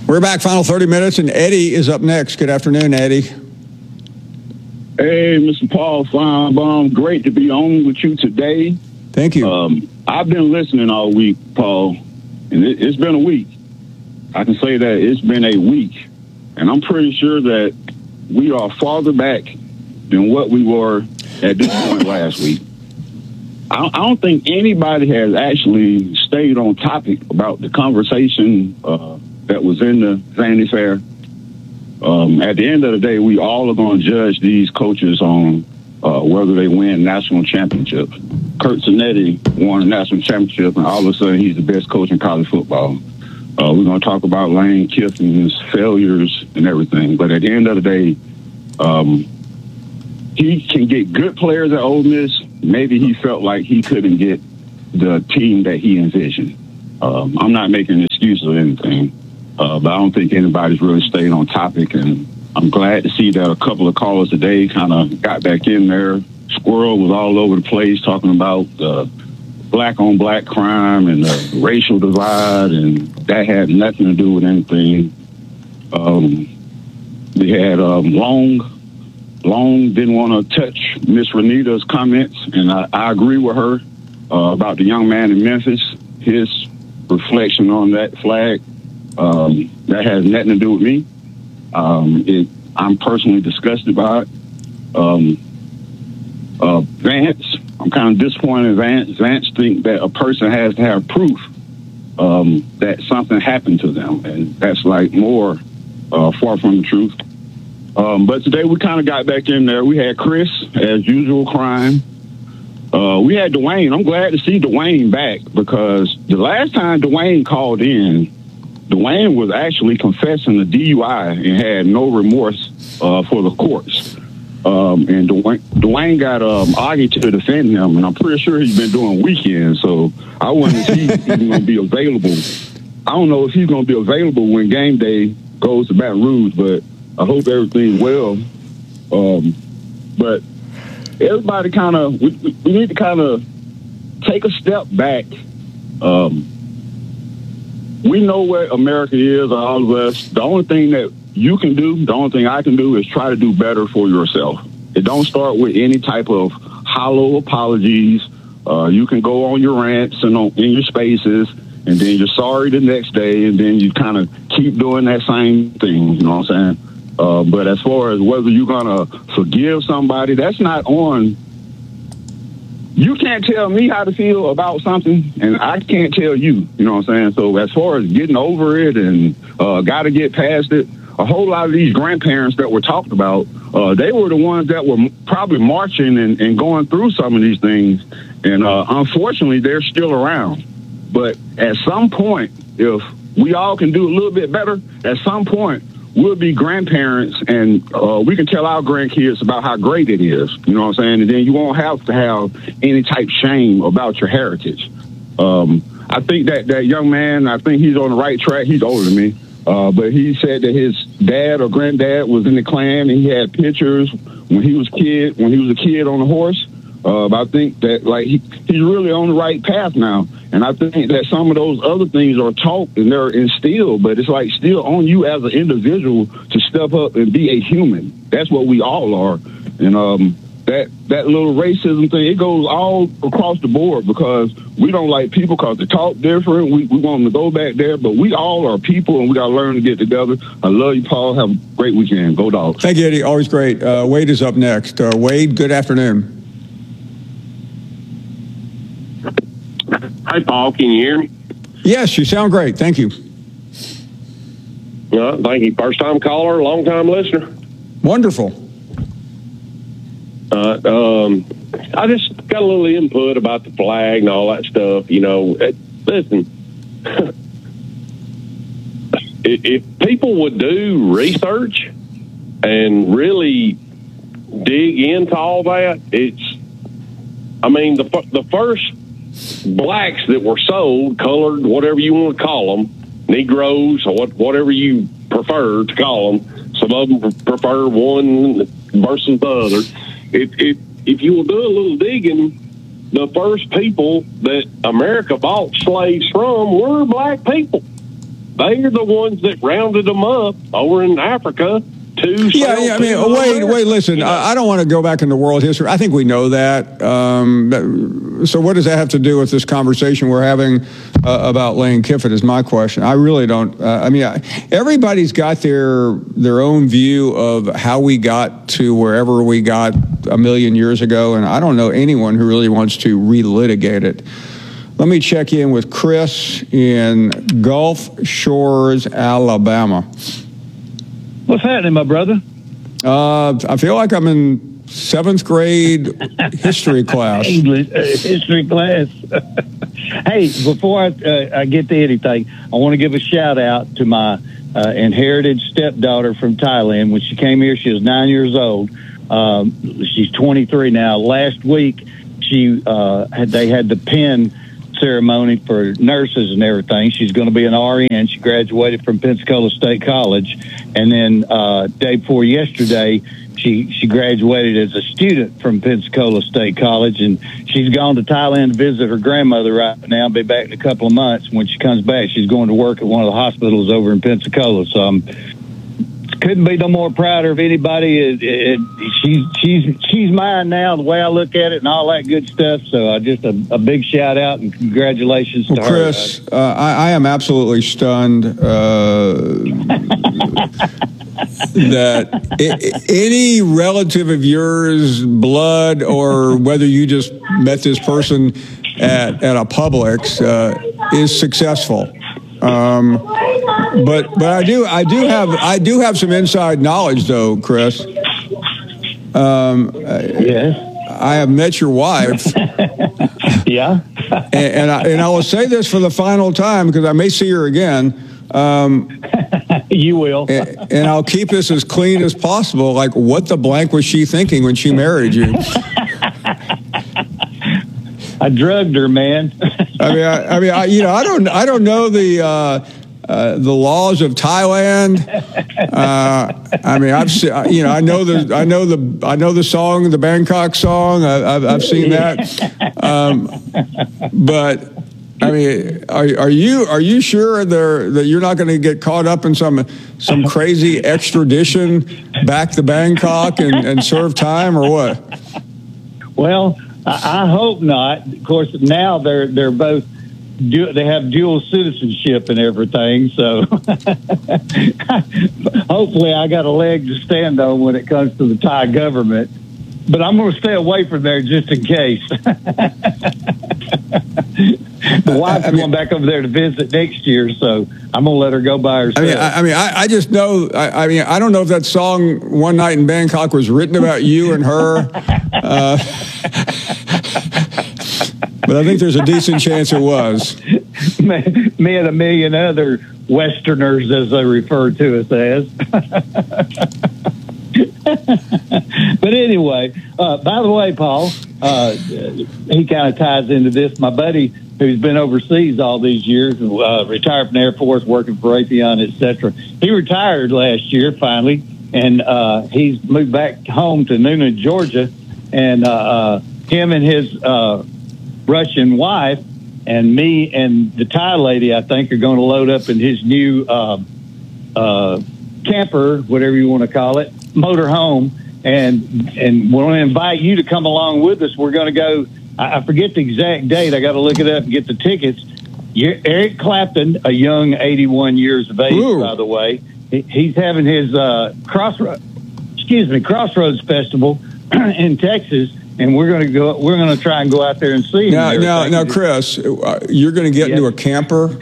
We're back, final 30 minutes, and Eddie is up next. Good afternoon, Eddie. Hey, Mr. Paul Feinbaum. Great to be on with you today. Thank you. I've been listening all week, Paul, and it's been a week. I can say that it's been a week, and I'm pretty sure that we are farther back than what we were at this point last week. I don't think anybody has actually stayed on topic about the conversation that was in the Vanity Fair. At the end of the day, we all are going to judge these coaches on whether they win national championships. Curt Cinetti won a national championship, and all of a sudden he's the best coach in college football. We're going to talk about Lane Kiffin's failures and everything. But at the end of the day, he can get good players at Ole Miss. Maybe he felt like he couldn't get the team that he envisioned. I'm not making an excuse or anything, but I don't think anybody's really stayed on topic. And I'm glad to see that a couple of callers today kind of got back in there. Squirrel was all over the place talking about black-on-black crime and the racial divide, and that had nothing to do with anything. We had Long didn't want to touch Miss Renita's comments, and I agree with her about the young man in Memphis. His reflection on that flag, that has nothing to do with me. I'm personally disgusted by it. Vance, I'm kind of disappointed in Vance. Vance think that a person has to have proof that something happened to them, and that's like more far from the truth. But today we kind of got back in there. We had Chris, as usual, crying. We had Dwayne. I'm glad to see Dwayne back, because the last time Dwayne called in, Dwayne was actually confessing the DUI and had no remorse for the courts. And Dwayne got Augie to defend him, and I'm pretty sure he's been doing weekends, so I wonder if he's even going to be available. I don't know if he's going to be available when game day goes to Baton Rouge, but I hope everything's well. But everybody kind of, we need to kind of take a step back. We know where America is, all of us. The only thing that you can do, the only thing I can do is try to do better for yourself. It don't start with any type of hollow apologies. You can go on your rants and in your spaces, and then you're sorry the next day, and then you kind of keep doing that same thing, you know what I'm saying? But as far as whether you're going to forgive somebody, that's not on. You can't tell me how to feel about something, and I can't tell you, you know what I'm saying? So as far as getting over it and got to get past it, a whole lot of these grandparents that were talked about, they were the ones that were probably marching and going through some of these things. And unfortunately, they're still around. But at some point, if we all can do a little bit better, at some point, we'll be grandparents, and we can tell our grandkids about how great it is. You know what I'm saying? And then you won't have to have any type of shame about your heritage. I think that young man, I think he's on the right track. He's older than me. But he said that his dad or granddad was in the Klan, and he had pictures when he was a kid on a horse. I think that he's really on the right path now. And I think that some of those other things are taught and they're instilled, but it's like still on you as an individual to step up and be a human. That's what we all are. And that little racism thing, it goes all across the board, because we don't like people because they talk different. We want them to go back there, but we all are people, and we got to learn to get together. I love you, Paul. Have a great weekend. Go Dogs. Thank you, Eddie. Always great. Wade is up next. Wade, good afternoon. Hi, Paul. Can you hear me? Yes, you sound great. Thank you. Thank you. First-time caller, long-time listener. Wonderful. I just got a little input about the flag and all that stuff. You know, listen, if people would do research and really dig into all that, the first blacks that were sold, colored, whatever you want to call them, Negroes or whatever you prefer to call them. Some of them prefer one versus the other. If you will do a little digging, the first people that America bought slaves from were black people. They're the ones that rounded them up over in Africa. Yeah. I mean, wait. Listen, I don't want to go back into world history. I think we know that. So what does that have to do with this conversation we're having about Lane Kiffin? Is my question. I really don't. Everybody's got their own view of how we got to wherever we got a million years ago, and I don't know anyone who really wants to relitigate it. Let me check in with Chris in Gulf Shores, Alabama. What's happening, my brother? I feel like I'm in 7th grade history class. English history class. Hey, before I get to anything, I want to give a shout out to my inherited stepdaughter from Thailand. When she came here, she was 9 years old. She's 23 now. Last week, they had the pin ceremony for nurses and everything. She's going to be an RN. She graduated from Pensacola State College, and then day before yesterday, she graduated as a student from Pensacola State College, and she's gone to Thailand to visit her grandmother right now. Be back in a couple of months. When she comes back, she's going to work at one of the hospitals over in Pensacola. So couldn't be no more prouder of anybody. She's mine now, the way I look at it and all that good stuff. So just a big shout out and congratulations to her. Chris, I am absolutely stunned that any relative of yours, blood, or whether you just met this person at a Publix is successful. But I do have some inside knowledge though, Chris. Yes. I have met your wife. Yeah. and I will say this for the final time because I may see her again. You will. And I'll keep this as clean as possible. Like, what the blank was she thinking when she married you? I drugged her, man. I don't know the laws of Thailand. I've seen, I know the song, the Bangkok song. I've seen that. But I mean, are you sure that you're not going to get caught up in some crazy extradition back to Bangkok and serve time or what? Well, I hope not. Of course, now they're both. They have dual citizenship and everything, so hopefully I got a leg to stand on when it comes to the Thai government. But I'm going to stay away from there just in case. The wife's going back over there to visit next year, so I'm going to let her go by herself. I just know. I don't know if that song "One Night in Bangkok" was written about you and her. But I think there's a decent chance it was. Me and a million other Westerners, as they refer to us as. But anyway, by the way, Paul, he kind of ties into this. My buddy, who's been overseas all these years, retired from the Air Force, working for Raytheon, etc. He retired last year, finally, and he's moved back home to Newnan, Georgia, and him and his Russian wife and me and the Thai lady, I think, are going to load up in his new camper, whatever you want to call it, motor home, and we're going to invite you to come along with us. We're going to go, I forget the exact date. I got to look it up and get the tickets. Eric Clapton, a young 81 years of age, Ooh. By the way, he's having his Crossroads Festival in Texas. And we're going to try and go out there and see him. Now, Chris, you're going to get into a camper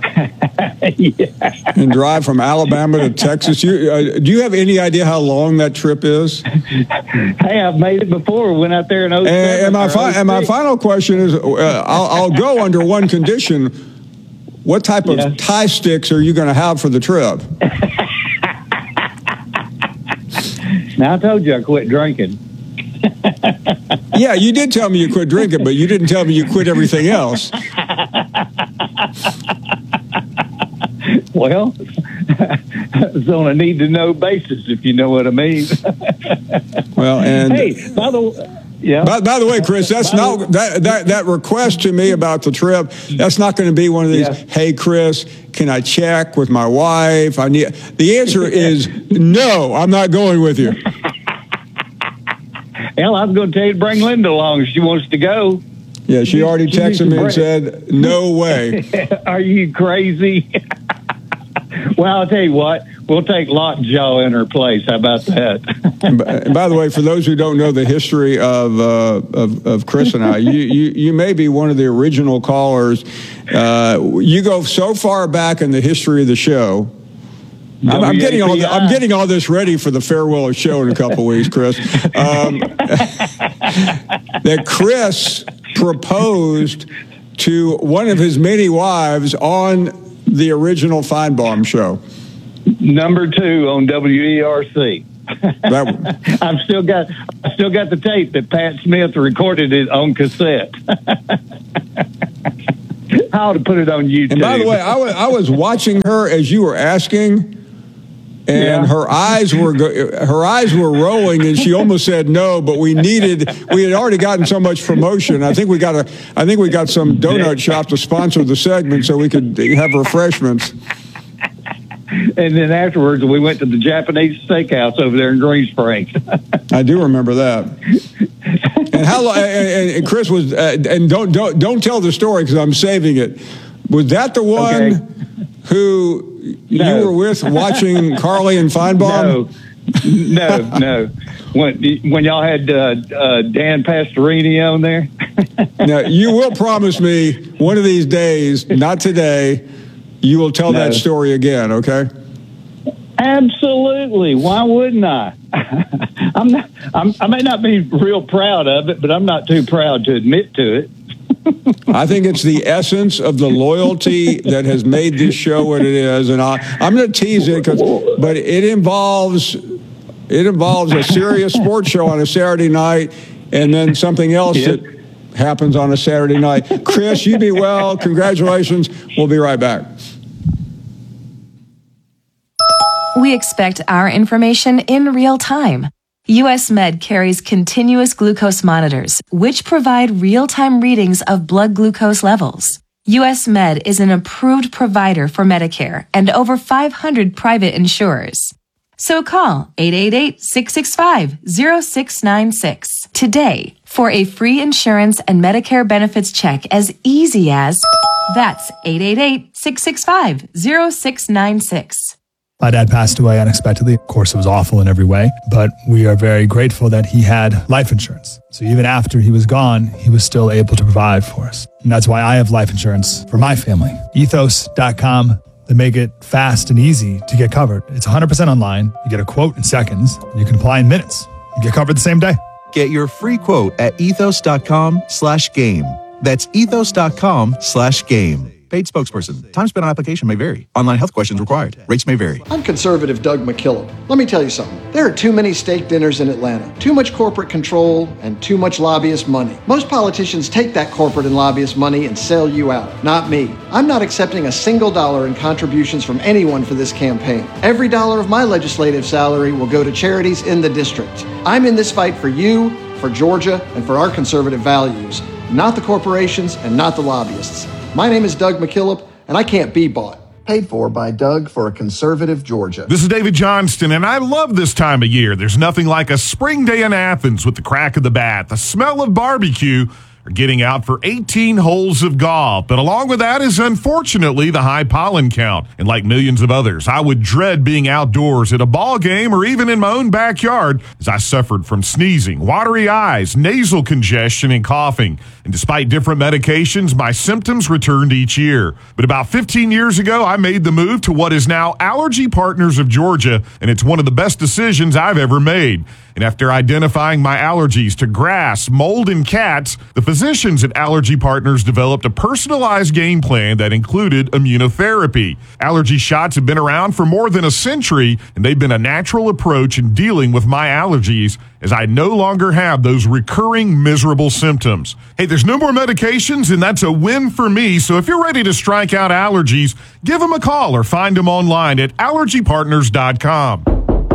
and drive from Alabama to Texas. Do you have any idea how long that trip is? Hey, I've made it before. Went out there in 07. And my final question is, I'll go under one condition. What type of Thai sticks are you going to have for the trip? Now, I told you I quit drinking. Yeah, you did tell me you quit drinking, but you didn't tell me you quit everything else. Well, it's on a need-to-know basis, if you know what I mean. Well, and hey, by the way, Chris, that's not that request to me about the trip. That's not going to be one of these. Yeah. Hey, Chris, can I check with my wife? The answer is no, I'm not going with you. Hell, I was going to tell you to bring Linda along if she wants to go. Yeah, she already texted me and said, no way. Are you crazy? Well, I'll tell you what. We'll take Lockjaw in her place. How about that? And by the way, for those who don't know the history of Chris and I, you may be one of the original callers. You go so far back in the history of the show. I'm getting all this ready for the farewell show in a couple weeks, Chris. That Chris proposed to one of his many wives on the original Feinbaum show. Number 2 on WERC. I've still got the tape that Pat Smith recorded it on cassette. I ought to put it on YouTube. And by the way, I was watching her as you were asking. And her eyes were rolling, and she almost said no. But we had already gotten so much promotion. I think we got some donut shop to sponsor the segment so we could have refreshments. And then afterwards, we went to the Japanese steakhouse over there in Green Springs. I do remember that. And how long? And Chris was. And don't tell the story because I'm saving it. Was that the one who? No. You were with watching Carly and Feinbaum? No. When y'all had Dan Pastorini on there? Now, you will promise me one of these days, not today, you will tell that story again, okay? Absolutely. Why wouldn't I? I may not be real proud of it, but I'm not too proud to admit to it. I think it's the essence of the loyalty that has made this show what it is, and I'm going to tease it, but it involves a serious sports show on a Saturday night, and then something else that happens on a Saturday night. Chris, you be well. Congratulations. We'll be right back. We expect our information in real time. US Med carries continuous glucose monitors, which provide real-time readings of blood glucose levels. US Med is an approved provider for Medicare and over 500 private insurers. So call 888-665-0696 today for a free insurance and Medicare benefits check as easy as, that's 888-665-0696. My dad passed away unexpectedly. Of course, it was awful in every way, but we are very grateful that he had life insurance. So even after he was gone, he was still able to provide for us. And that's why I have life insurance for my family. Ethos.com. They make it fast and easy to get covered. It's 100% online. You get a quote in seconds, and you can apply in minutes. You get covered the same day. Get your free quote at ethos.com/game. That's ethos.com/game. Paid spokesperson. Time spent on application may vary. Online health questions required. Rates may vary. I'm conservative Doug McKillop. Let me tell you something. There are too many steak dinners in Atlanta, too much corporate control, and too much lobbyist money. Most politicians take that corporate and lobbyist money and sell you out. Not me. I'm not accepting a single dollar in contributions from anyone for this campaign. Every dollar of my legislative salary will go to charities in the district. I'm in this fight for you, for Georgia, and for our conservative values, not the corporations and not the lobbyists. My name is Doug McKillop, and I can't be bought. Paid for by Doug for a conservative Georgia. This is David Johnston, and I love this time of year. There's nothing like a spring day in Athens with the crack of the bat, the smell of barbecue, or getting out for 18 holes of golf. But along with that is, unfortunately, the high pollen count. And like millions of others, I would dread being outdoors at a ball game or even in my own backyard as I suffered from sneezing, watery eyes, nasal congestion, and coughing. And despite different medications, my symptoms returned each year. But about 15 years ago, I made the move to what is now Allergy Partners of Georgia, and it's one of the best decisions I've ever made. And after identifying my allergies to grass, mold, and cats, the physicians at Allergy Partners developed a personalized game plan that included immunotherapy. Allergy shots have been around for more than a century, and they've been a natural approach in dealing with my allergies as I no longer have those recurring miserable symptoms. Hey, there's no more medications, and that's a win for me. So if you're ready to strike out allergies, give them a call or find them online at allergypartners.com.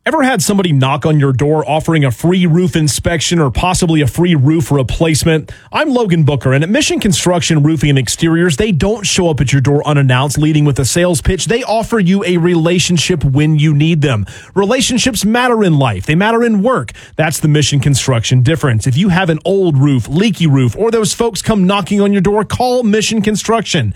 Ever had somebody knock on your door offering a free roof inspection or possibly a free roof replacement? I'm Logan Booker, and at Mission Construction Roofing and Exteriors, they don't show up at your door unannounced leading with a sales pitch. They offer you a relationship when you need them. Relationships matter in life. They matter in work. That's the Mission Construction difference. If you have an old roof, leaky roof, or those folks come knocking on your door, call Mission Construction.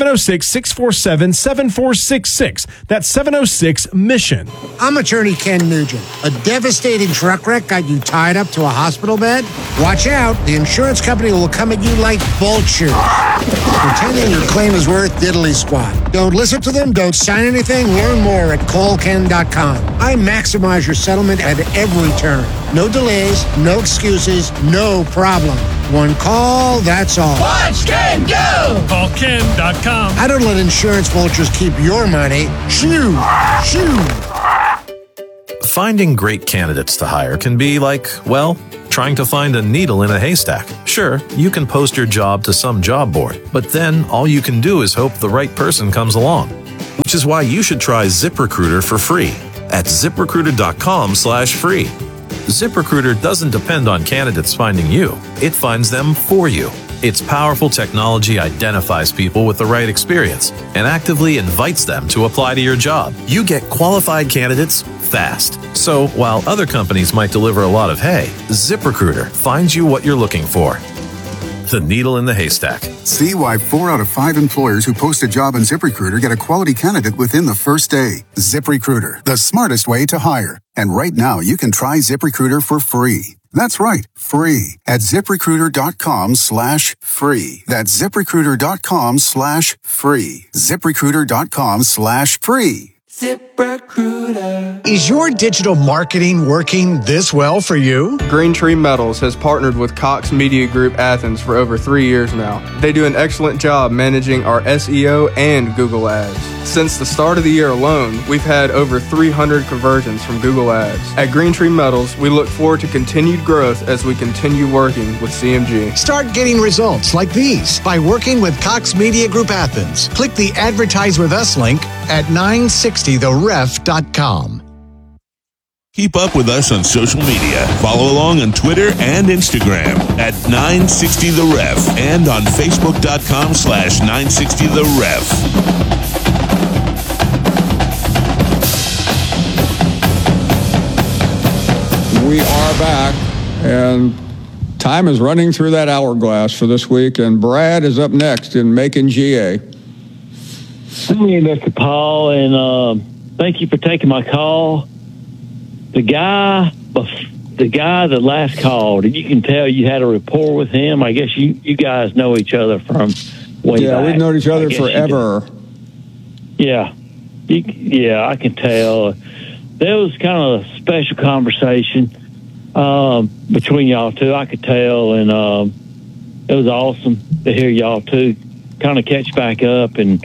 706-647-7466. That's 706-MISSION. I'm attorney Ken Nugent. A devastating truck wreck got you tied up to a hospital bed? Watch out. The insurance company will come at you like vultures, pretending your claim is worth diddly squat. Don't listen to them. Don't sign anything. Learn more at callken.com. I maximize your settlement at every turn. No delays, no excuses, no problem. One call, that's all. Watch Ken go! Callken.com. I don't let insurance vultures keep your money. Shoo! Shoo! Finding great candidates to hire can be like, well, trying to find a needle in a haystack. Sure, you can post your job to some job board, but then all you can do is hope the right person comes along. Which is why you should try ZipRecruiter for free at ZipRecruiter.com/free. ZipRecruiter doesn't depend on candidates finding you. It finds them for you. Its powerful technology identifies people with the right experience and actively invites them to apply to your job. You get qualified candidates fast. So while other companies might deliver a lot of hay, ZipRecruiter finds you what you're looking for. The needle in the haystack. See why 4 out of 5 employers who post a job on ZipRecruiter get a quality candidate within the first day. ZipRecruiter, the smartest way to hire. And right now, you can try ZipRecruiter for free. That's right, free at ZipRecruiter.com/free. That's ZipRecruiter.com/free. ZipRecruiter.com/free. ZipRecruiter. Is your digital marketing working this well for you? Green Tree Metals has partnered with Cox Media Group Athens for over 3 years now. They do an excellent job managing our SEO and Google Ads. Since the start of the year alone, we've had over 300 conversions from Google Ads. At Green Tree Metals, we look forward to continued growth as we continue working with CMG. Start getting results like these by working with Cox Media Group Athens. Click the Advertise With Us link at 960theref.com. Keep up with us on social media. Follow along on Twitter and Instagram at 960theref and on Facebook.com/960theref. We are back, and time is running through that hourglass for this week, and Brad is up next in Macon, GA. Hey, Mr. Paul, and thank you for taking my call. The guy that last called, and you can tell you had a rapport with him. I guess you guys know each other from way back. Yeah, we've known each other forever. Yeah, I can tell. There was kind of a special conversation between y'all two. I could tell, and it was awesome to hear y'all two kind of catch back up. And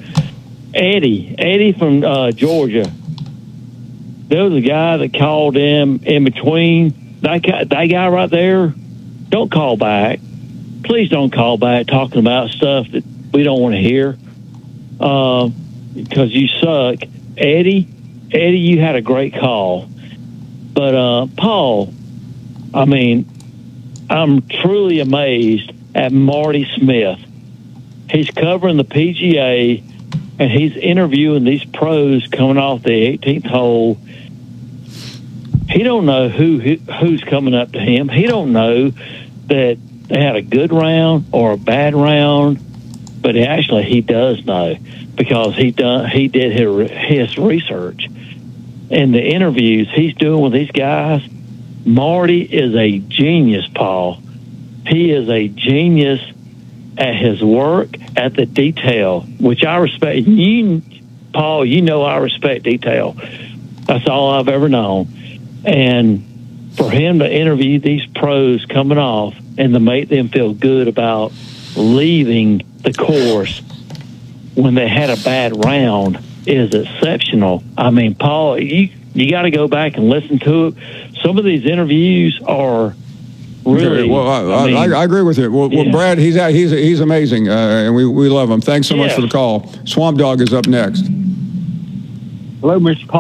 Eddie from Georgia, there was a guy that called him in between. That guy right there, don't call back. Please don't call back talking about stuff that we don't want to hear because you suck. Eddie, you had a great call. But, Paul, I mean, I'm truly amazed at Marty Smith. He's covering the PGA, and he's interviewing these pros coming off the 18th hole. He don't know who's coming up to him. He don't know that they had a good round or a bad round, but actually he does know because he did his research. And the interviews he's doing with these guys, Marty is a genius, Paul. He is a genius at his work, at the detail, which I respect. You, Paul, you know I respect detail. That's all I've ever known. And for him to interview these pros coming off and to make them feel good about leaving the course when they had a bad round is exceptional. I mean, Paul, you got to go back and listen to it. Some of these interviews are really. Okay, well, I agree with you. Well, Brad, he's amazing, and we love him. Thanks so much for the call. Swamp Dog is up next. Hello, Mr. Paul.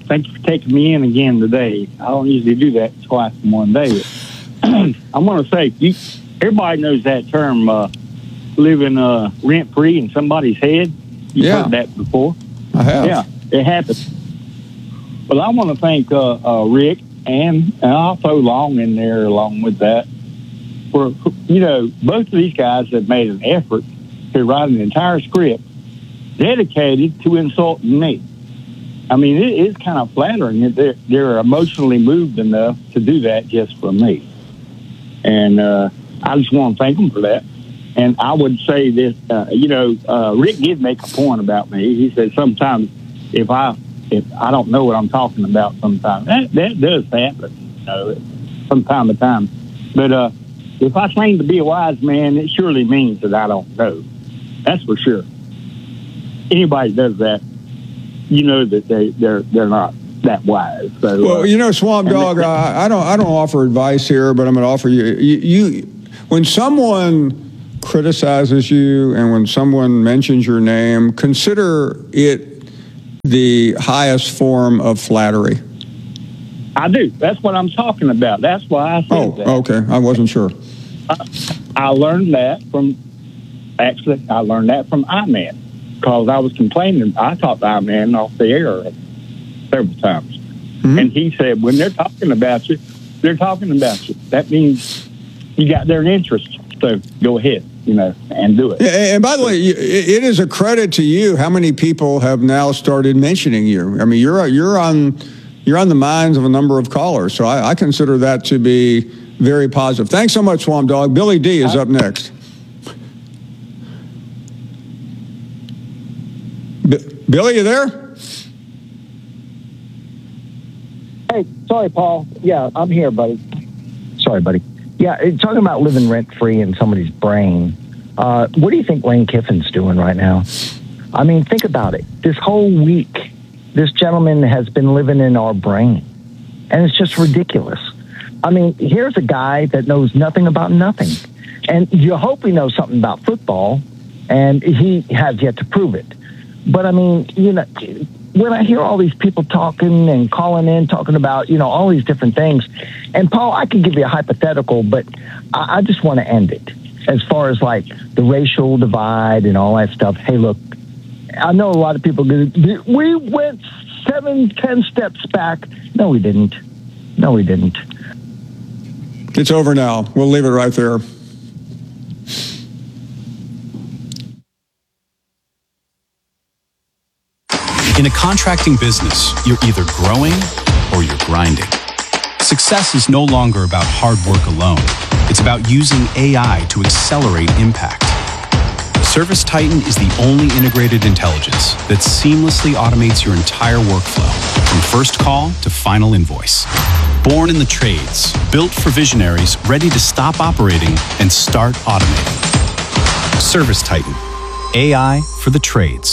thank you for taking me in again today. I don't usually do that twice in one day. I'm going to say, everybody knows that term, living rent-free in somebody's head. You've heard that before. I have. Yeah, it happens. But I want to thank Rick and I'll throw Long in there along with that. For both of these guys have made an effort to write an entire script dedicated to insulting me. I mean, it is kind of flattering that they're emotionally moved enough to do that just for me. And I just want to thank them for that. And I would say this, Rick did make a point about me. He said sometimes if I don't know what I'm talking about sometimes, that does happen, from time to time. But if I claim to be a wise man, it surely means that I don't know. That's for sure. Anybody does that, that they're not that wise. So, well, Swamp Dog, I don't offer advice here, but I'm going to offer you. When someone criticizes you and when someone mentions your name, consider it the highest form of flattery. I do. That's what I'm talking about. That's why I said that. Oh, okay. I wasn't sure. I learned that from I-Man, because I was complaining. I talked to I-Man off the air several times. Mm-hmm. And he said, when they're talking about you, they're talking about you. That means you got their interest. So go ahead, and do it. Yeah, and by the way, it is a credit to you how many people have now started mentioning you. I mean, you're on the minds of a number of callers. So I consider that to be very positive. Thanks so much, Swamp Dog. Billy D is up next. Billy, you there? Hey, sorry, Paul. Yeah, I'm here, buddy. Sorry, buddy. Yeah, talking about living rent-free in somebody's brain, what do you think Lane Kiffin's doing right now? I mean, think about it. This whole week, this gentleman has been living in our brain, and it's just ridiculous. I mean, here's a guy that knows nothing about nothing, and you hope he knows something about football, and he has yet to prove it. But, I mean, when I hear all these people talking and calling in, talking about, all these different things, and Paul, I could give you a hypothetical, but I just want to end it as far as like the racial divide and all that stuff. Hey, look, I know a lot of people go, we went 7-10 steps back. No, we didn't. It's over now. We'll leave it right there. In a contracting business, you're either growing or you're grinding. Success is no longer about hard work alone. It's about using AI to accelerate impact. ServiceTitan is the only integrated intelligence that seamlessly automates your entire workflow, from first call to final invoice. Born in the trades, built for visionaries ready to stop operating and start automating. ServiceTitan, AI for the trades.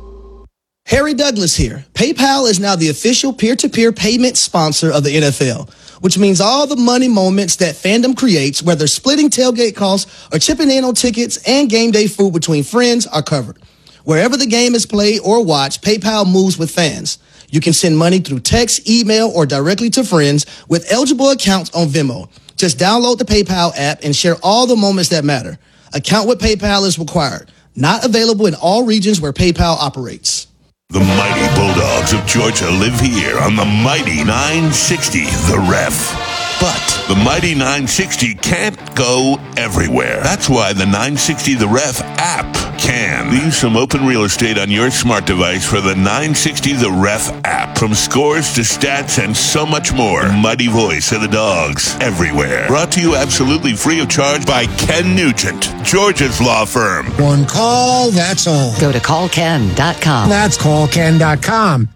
Harry Douglas here. PayPal is now the official peer-to-peer payment sponsor of the NFL, which means all the money moments that fandom creates, whether splitting tailgate costs or chipping in on tickets and game day food between friends, are covered. Wherever the game is played or watched, PayPal moves with fans. You can send money through text, email, or directly to friends with eligible accounts on Venmo. Just download the PayPal app and share all the moments that matter. Account with PayPal is required. Not available in all regions where PayPal operates. The mighty Bulldogs of Georgia live here on the mighty 960 The Ref. But the mighty 960 can't go everywhere. That's why the 960 The Ref app can. Leave some open real estate on your smart device for the 960 The Ref app. From scores to stats and so much more. The mighty voice of the Dogs everywhere. Brought to you absolutely free of charge by Ken Nugent, Georgia's law firm. One call, that's all. Go to callken.com. That's callken.com.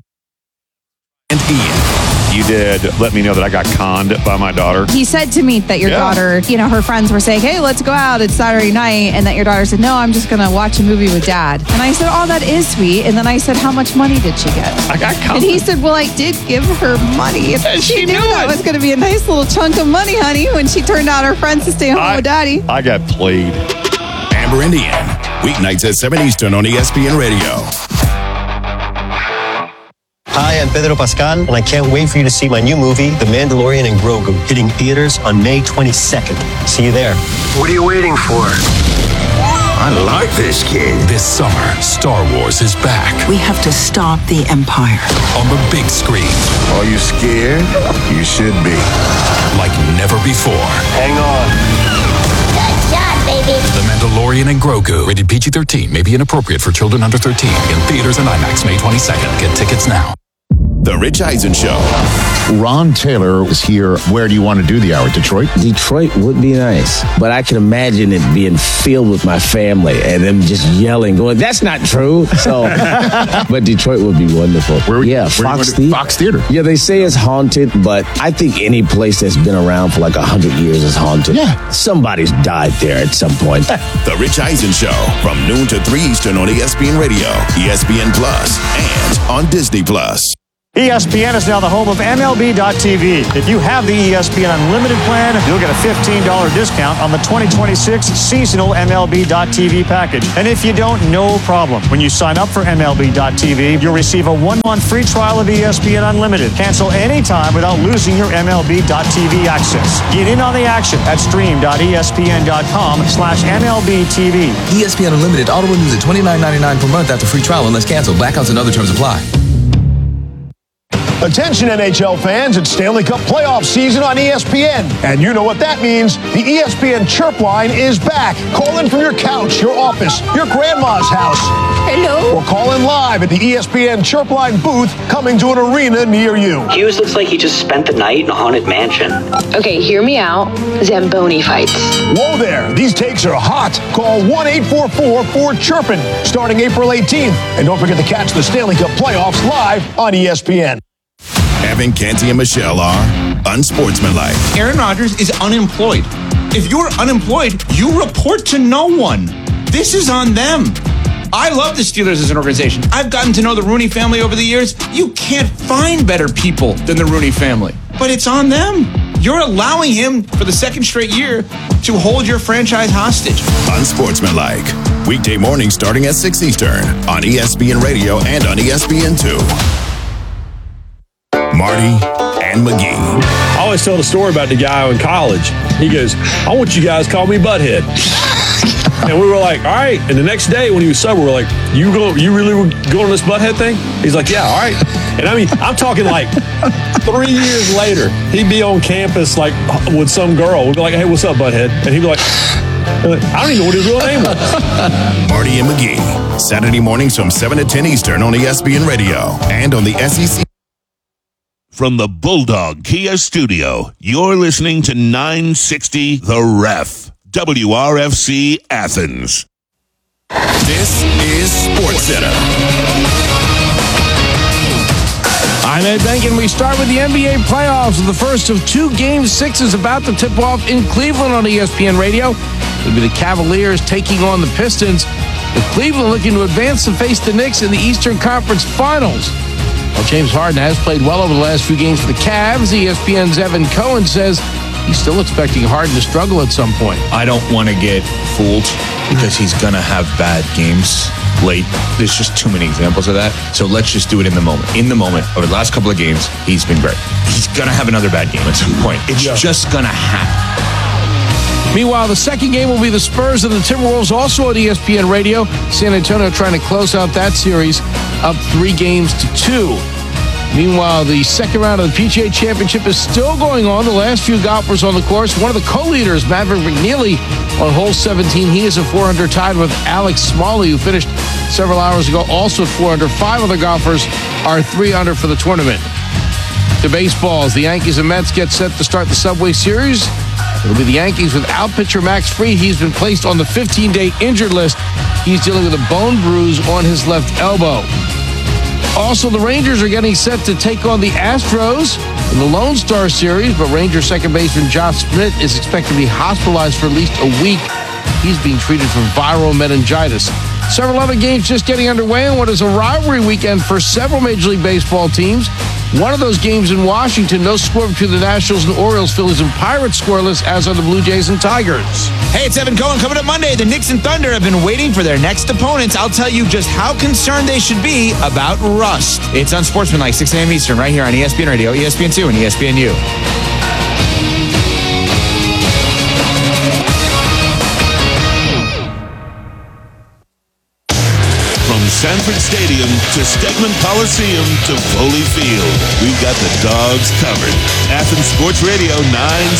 And Ian. You did let me know that I got conned by my daughter. He said to me that your daughter, her friends were saying, hey, let's go out. It's Saturday night. And that your daughter said, no, I'm just going to watch a movie with Dad. And I said, oh, that is sweet. And then I said, how much money did she get? I got conned. And he said, well, I did give her money. And she knew that was going to be a nice little chunk of money, honey, when she turned out her friends to stay home with Daddy. I got played. Amber and Ian, weeknights at 7 Eastern on ESPN Radio. Hi, I'm Pedro Pascal, and I can't wait for you to see my new movie, The Mandalorian and Grogu, hitting theaters on May 22nd. See you there. What are you waiting for? I like this kid. This summer, Star Wars is back We have to stop the Empire. on the big screen Are you scared? You should be. like never before. Hang on. Good job, baby. The Mandalorian and Grogu, rated PG-13, may be inappropriate for children under 13. In theaters and IMAX May 22nd. Get tickets now. The Rich Eisen Show. Ron Taylor is here. Where do you want to do the hour? Detroit? Detroit would be nice, but I can imagine it being filled with my family and them just yelling, going, "That's not true." So, but Detroit would be wonderful. Fox Theater. Yeah, they say it's haunted, but I think any place that's been around for like 100 years is haunted. Yeah, somebody's died there at some point. The Rich Eisen Show from noon to 3 Eastern on ESPN Radio, ESPN Plus, and on Disney Plus. ESPN is now the home of MLB.tv. If you have the ESPN Unlimited plan, you'll get a $15 discount on the 2026 seasonal MLB.tv package. And if you don't, no problem. When you sign up for MLB.tv, you'll receive a 1-month free trial of ESPN Unlimited. Cancel anytime without losing your MLB.tv access. Get in on the action at stream.espn.com/MLBTV. ESPN Unlimited auto renews at $29.99 per month after free trial unless canceled. Blackouts and other terms apply. Attention NHL fans, it's Stanley Cup playoff season on ESPN. And you know what that means. The ESPN Chirp line is back. Call in from your couch, your office, your grandma's house. Hello. Or call in live at the ESPN Chirp line booth coming to an arena near you. Hughes looks like he just spent the night in a haunted mansion. Okay, hear me out. Zamboni fights. Whoa there, these takes are hot. Call 1-844-4-CHIRPIN starting April 18th. And don't forget to catch the Stanley Cup playoffs live on ESPN. Evan, Canty, and Michelle are unsportsmanlike. Aaron Rodgers is unemployed. If you're unemployed, you report to no one. This is on them. I love the Steelers as an organization. I've gotten to know the Rooney family over the years. You can't find better people than the Rooney family. But it's on them. You're allowing him for the second straight year to hold your franchise hostage. Unsportsmanlike. Weekday mornings starting at 6 Eastern on ESPN Radio and on ESPN2. Marty and McGee. I always tell the story about the guy in college. He goes, "I want you guys to call me Butthead." And we were like, all right. And the next day when he was sober, we were like, you really were going on this Butthead thing? He's like, yeah, all right. And I mean, I'm talking like 3 years later, he'd be on campus like with some girl. We'd be like, hey, what's up, Butthead? And he'd be like, I don't even know what his real name was. Marty and McGee. Saturday mornings from 7 to 10 Eastern on ESPN Radio and on the SEC. From the Bulldog Kia Studio, you're listening to 960 The Ref, WRFC Athens. This is SportsCenter. I'm Ed Benkin. We start with the NBA playoffs. The first of two Game 6 is about to tip off in Cleveland on ESPN Radio. It'll be the Cavaliers taking on the Pistons, with Cleveland looking to advance to face the Knicks in the Eastern Conference Finals. Well, James Harden has played well over the last few games for the Cavs. ESPN's Evan Cohen says he's still expecting Harden to struggle at some point. I don't want to get fooled because he's going to have bad games late. There's just too many examples of that. So let's just do it in the moment. In the moment, over the last couple of games, he's been great. He's going to have another bad game at some point. It's just going to happen. Meanwhile, the second game will be the Spurs and the Timberwolves, also on ESPN Radio. San Antonio trying to close out that series, up 3-2. Meanwhile, the second round of the PGA Championship is still going on. The last few golfers on the course. One of the co-leaders, Maverick McNeely, on hole 17. He is a 4 under, tied with Alex Smalley, who finished several hours ago, also at 4 under. 5 other golfers are 3 under for the tournament. The baseballs, the Yankees and Mets get set to start the Subway Series. It'll be the Yankees without pitcher Max Fried. He's been placed on the 15-day injured list. He's dealing with a bone bruise on his left elbow. Also, the Rangers are getting set to take on the Astros in the Lone Star Series, but Ranger second baseman Josh Smith is expected to be hospitalized for at least a week. He's being treated for viral meningitis. Several other games just getting underway in what is a rivalry weekend for several Major League Baseball teams. One of those games in Washington, no score between the Nationals and Orioles. Phillies and Pirates scoreless, as are the Blue Jays and Tigers. Hey, it's Evan Cohen. Coming up Monday, the Knicks and Thunder have been waiting for their next opponents. I'll tell you just how concerned they should be about rust. It's on Sportsmanlike, 6 a.m. Eastern, right here on ESPN Radio, ESPN2, and ESPNU. From Sanford Stadium to Stegman Coliseum to Foley Field, we've got the Dogs covered. Athens Sports Radio 960.